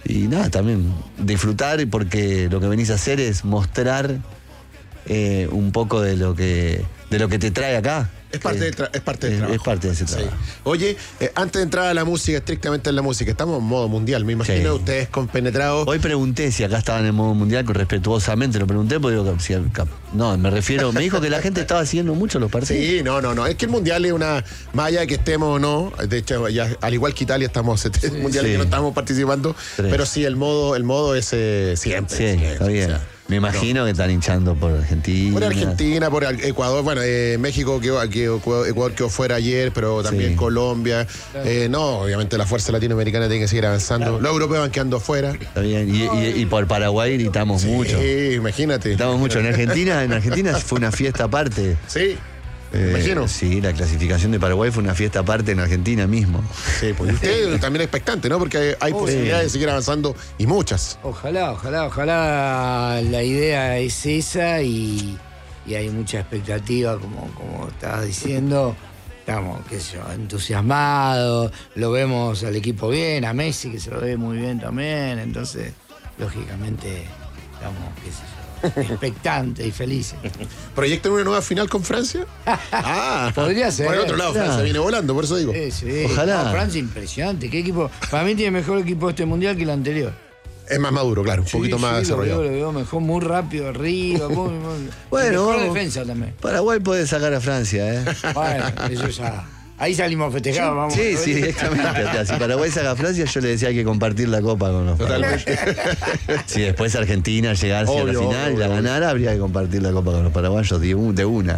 Y nada, también disfrutar, porque lo que venís a hacer es mostrar un poco de lo que te trae acá. Es parte del trabajo. Es parte de ese trabajo. Sí. Oye, antes de entrar a la música, estrictamente en la música, estamos en modo mundial, me imagino, Sí. ustedes compenetrados. Hoy pregunté si acá estaban en modo mundial, respetuosamente lo pregunté, porque digo, no, me dijo que la gente estaba siguiendo mucho los partidos. Sí, no, es que el mundial es una malla que estemos o no, de hecho, ya, al igual que Italia, estamos en mundial que no estamos participando, pero sí, el modo es siempre. Sí, está bien. O sea, me imagino que están hinchando por Argentina. Por Argentina, por Ecuador. Bueno, México Ecuador quedó fuera ayer, pero también Colombia. No, obviamente la fuerza latinoamericana tiene que seguir avanzando. Los europeos van quedando fuera. Está bien. Y por Paraguay gritamos mucho. Sí, imagínate. Gritamos mucho. En Argentina fue una fiesta aparte. Sí. Me imagino. Sí, la clasificación de Paraguay fue una fiesta aparte en Argentina mismo. Sí, pues usted también es expectante, ¿no? Porque hay posibilidades de seguir avanzando y muchas. Ojalá la idea es esa y hay mucha expectativa, como estabas diciendo. Estamos, qué sé yo, entusiasmados, lo vemos al equipo bien, a Messi que se lo ve muy bien también, entonces, lógicamente, estamos, qué sé yo, expectantes y felices. ¿Proyectan una nueva final con Francia? Podría ser. Por el otro lado, Francia viene volando, por eso digo. Sí. Ojalá. No, Francia impresionante. ¿Qué equipo? Para mí tiene mejor equipo este mundial que el anterior. Es más maduro, claro, un poquito más desarrollado. Lo veo mejor, muy rápido arriba. Bueno, mejor defensa también. Paraguay puede sacar a Francia, Bueno, eso ya. Ahí salimos festejados, vamos. Sí, directamente. Si Paraguay saca a Francia, yo le decía hay que compartir la copa con los Totalmente. Si después Argentina llegase a la final y la ganara, habría que compartir la copa con los paraguayos de una.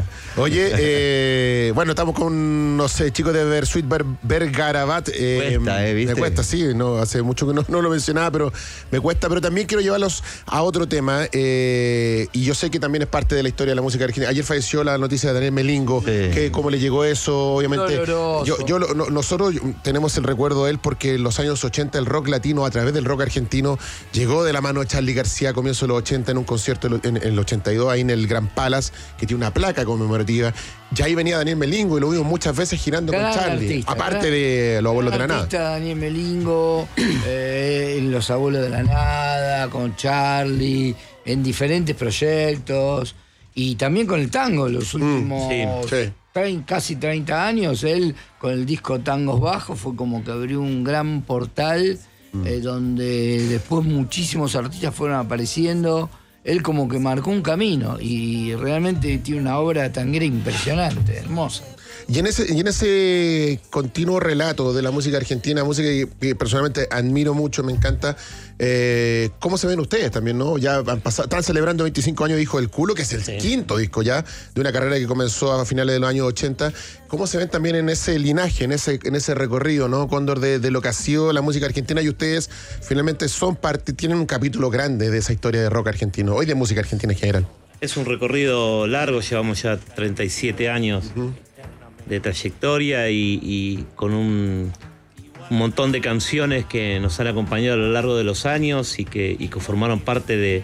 Oye, bueno, estamos con, no sé, chicos de Versuit Vergarabat. ¿Viste? Me cuesta, sí, no, hace mucho que no lo mencionaba, pero me cuesta. Pero también quiero llevarlos a otro tema, y yo sé que también es parte de la historia de la música argentina. Ayer falleció la noticia de Daniel Melingo, que cómo le llegó eso, obviamente. Nosotros tenemos el recuerdo de él porque en los años 80 el rock latino, a través del rock argentino, llegó de la mano de Charly García a comienzos de los 80 en un concierto en el 82 ahí en el Gran Palace, que tiene una placa conmemorativa. Ya ahí venía Daniel Melingo y lo vimos muchas veces girando con Charly, artista, aparte de Los Abuelos de la Nada. Daniel Melingo, en Los Abuelos de la Nada, con Charly, en diferentes proyectos y también con el tango, los últimos casi 30 años. Él con el disco Tangos Bajos fue como que abrió un gran portal donde después muchísimos artistas fueron apareciendo. Él como que marcó un camino y realmente tiene una obra tanguera impresionante, hermosa. Y en ese continuo relato de la música argentina, música que personalmente admiro mucho, me encanta, ¿cómo se ven ustedes también, no? Ya han pasado, están celebrando 25 años de Hijo del Culo, que es el quinto disco ya de una carrera que comenzó a finales de los años 80. ¿Cómo se ven también en ese linaje, en ese recorrido, ¿no, Cóndor, de lo que ha sido la música argentina? Y ustedes finalmente son parte, tienen un capítulo grande de esa historia de rock argentino, hoy de música argentina en general. Es un recorrido largo, llevamos ya 37 años de trayectoria y con un montón de canciones que nos han acompañado a lo largo de los años y que formaron parte de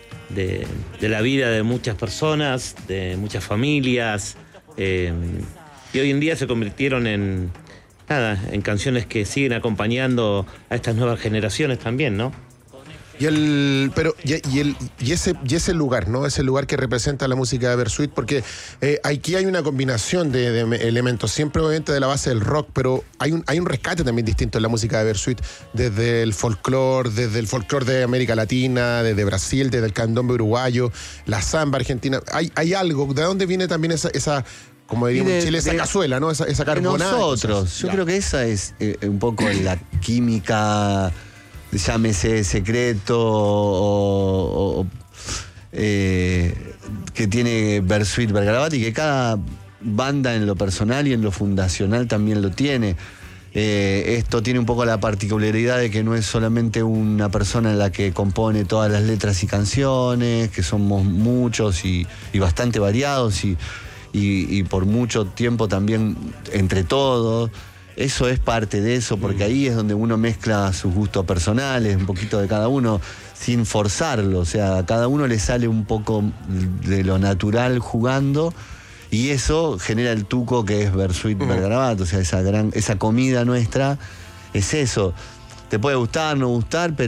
la vida de muchas personas, de muchas familias, y hoy en día se convirtieron en canciones que siguen acompañando a estas nuevas generaciones también, ¿no? Y ese lugar, ¿no? Ese lugar que representa la música de Versuit, porque aquí hay una combinación de elementos, siempre obviamente de la base del rock, pero hay un rescate también distinto en la música de Versuit, desde el folclore de América Latina, desde Brasil, desde el candombe uruguayo, la samba argentina. Hay algo, ¿de dónde viene también esa como diríamos en Chile, esa cazuela, ¿no? Esa carbonada? Nosotros, yo creo que esa es un poco la química, llámese secreto o que tiene Versuit Vergarabat, y que cada banda en lo personal y en lo fundacional también lo tiene. Esto tiene un poco la particularidad de que no es solamente una persona la que compone todas las letras y canciones, que somos muchos y bastante variados y por mucho tiempo también entre todos. Eso es parte de eso, porque ahí es donde uno mezcla sus gustos personales, un poquito de cada uno, sin forzarlo. O sea, a cada uno le sale un poco de lo natural jugando, y eso genera el tuco que es Versuit Vergarabat. O sea, esa comida nuestra es eso. Te puede gustar, no gustar, pero